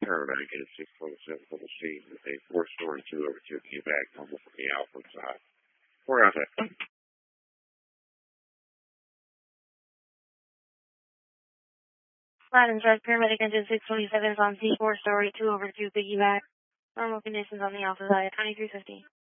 paramedic at 627 for the scene with a 4-story 2 over 2 back normal from the Alfred side. 4 out there. Ladin Drive paramedic engine 627 is on C 4-story 2 over 2 piggyback. Normal conditions on the Alpha side, 2350.